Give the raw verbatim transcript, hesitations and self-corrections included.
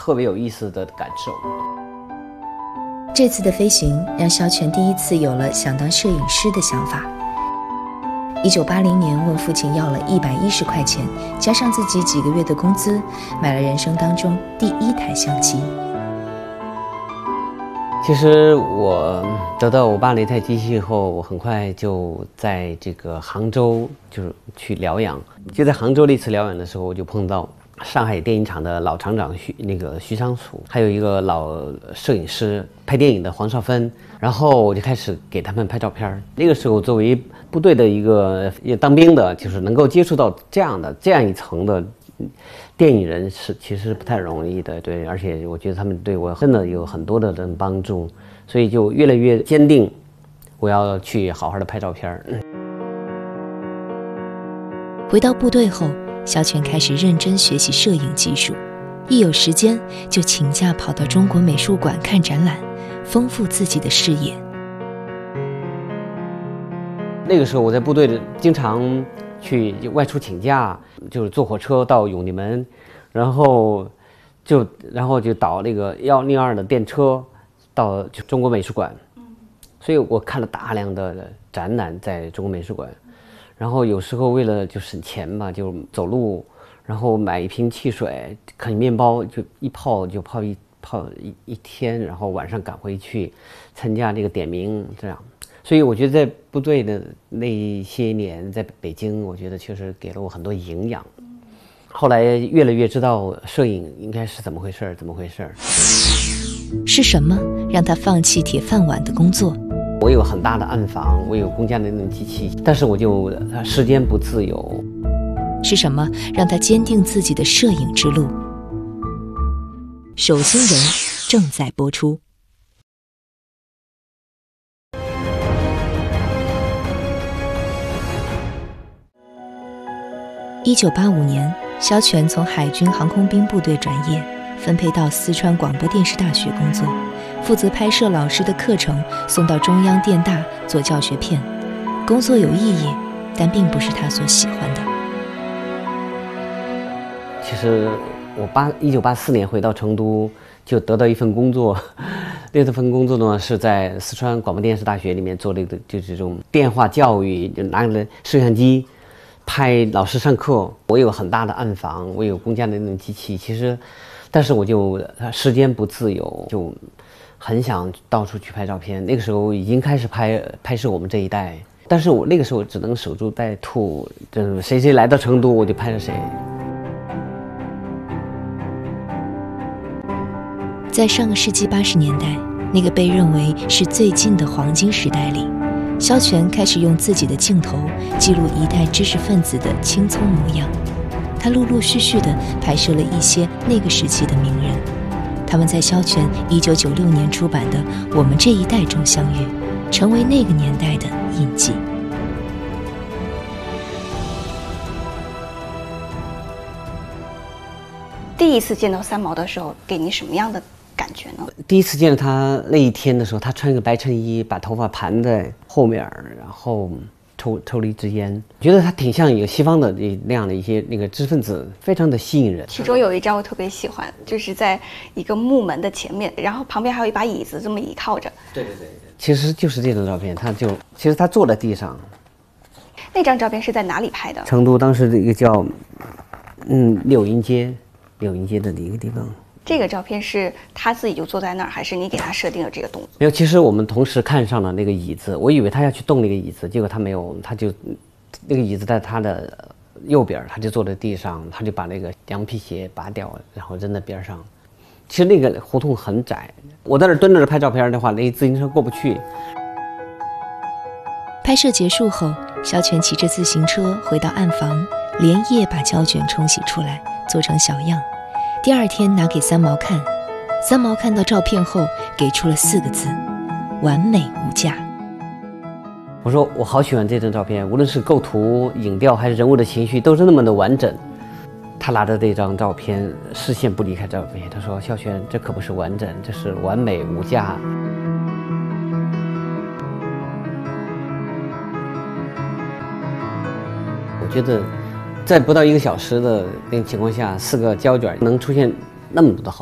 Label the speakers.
Speaker 1: 特别有意思的感受。
Speaker 2: 这次的飞行让萧全第一次有了想当摄影师的想法。一九八零年问父亲要了一百一十块钱，加上自己几个月的工资，买了人生当中第一台相机。
Speaker 1: 其实我得到我爸那台机器以后，我很快就在这个杭州就是去疗养。就在杭州那次疗养的时候，我就碰到上海电影厂的老厂长徐那个徐昌楚，还有一个老摄影师拍电影的黄少芬，然后我就开始给他们拍照片。那个时候作为部队的一个也当兵的，就是能够接触到这样的这样一层的电影人是其实不太容易的，对，而且我觉得他们对我真的有很多的人帮助，所以就越来越坚定，我要去好好的拍照片。
Speaker 2: 回到部队后，萧全开始认真学习摄影技术，一有时间就请假跑到中国美术馆看展览，丰富自己的视野。
Speaker 1: 那个时候我在部队里经常去外出请假，就是坐火车到永定门，然后就然后就倒那个幺零二的电车到中国美术馆，所以我看了大量的展览在中国美术馆。然后有时候为了就省钱嘛，就走路，然后买一瓶汽水，啃面包，就一泡就泡一泡一一天，然后晚上赶回去参加这个点名，这样。所以我觉得在部队的那些年，在北京，我觉得确实给了我很多营养。后来越来越知道摄影应该是怎么回事，怎么回事。
Speaker 2: 是什么让他放弃铁饭碗的工作？
Speaker 1: 我有很大的暗房，我有公家的那种机器，但是我就时间不自由。
Speaker 2: 是什么让他坚定自己的摄影之路？手心人正在播出。一九八五年，萧全从海军航空兵部队转业，分配到四川广播电视大学工作，负责拍摄老师的课程，送到中央电大做教学片。工作有意义，但并不是他所喜欢的。
Speaker 1: 其实我八一九八四年回到成都，就得到一份工作，那份工作呢是在四川广播电视大学里面做这个就这种电话教育，就拿了摄像机拍老师上课。我有很大的暗房，我有公家的那种机器，其实但是我就时间不自由，就很想到处去拍照片。那个时候已经开始拍拍摄我们这一代，但是我那个时候只能守株待兔，就是谁谁来到成都我就拍着谁。
Speaker 2: 在上个世纪八十年代，那个被认为是最近的黄金时代里，萧全开始用自己的镜头记录一代知识分子的青葱模样。他陆陆续续地拍摄了一些那个时期的名人，他们在萧全一九九六年出版的《我们这一代》中相遇，成为那个年代的印记。
Speaker 3: 第一次见到三毛的时候，给你什么样的感觉呢？
Speaker 1: 第一次见到他那一天的时候，他穿一个白衬衣，把头发盘在后面，然后抽抽了一支烟，觉得他挺像一个西方的那样的一些那个知识分子，非常的吸引人。
Speaker 3: 其中有一张我特别喜欢，就是在一个木门的前面，然后旁边还有一把椅子，这么倚靠着。
Speaker 1: 对对对对，其实就是这张照片，他就其实他坐在地上。
Speaker 3: 那张照片是在哪里拍的？
Speaker 1: 成都当时的一个叫嗯柳荫街，柳荫街的一个地方。
Speaker 3: 这个照片是他自己就坐在那儿，还是你给他设定了这个动作？
Speaker 1: 没有，其实我们同时看上了那个椅子，我以为他要去动那个椅子，结果他没有，他就那个椅子在他的右边，他就坐在地上，他就把那个羊皮鞋拔掉，然后扔在边上。其实那个胡同很窄，我在那蹲着拍照片的话，那自行车过不去。
Speaker 2: 拍摄结束后，萧全骑着自行车回到暗房，连夜把胶卷冲洗出来，做成小样。第二天拿给三毛看，三毛看到照片后给出了四个字：完美无价。
Speaker 1: 我说我好喜欢这张照片，无论是构图、影调还是人物的情绪，都是那么的完整。他拿着这张照片，视线不离开照片，他说：“萧全，这可不是完整，这是完美无价。”我觉得在不到一个小时的那个情况下，四个胶卷能出现那么多的好